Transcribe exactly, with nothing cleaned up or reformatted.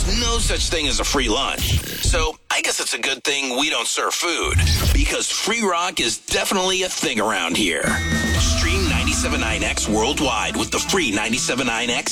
no such thing as a free lunch. So I guess it's a good thing we don't serve food, because free rock is definitely a thing around here. Stream ninety-seven point nine X worldwide with the free ninety-seven point nine X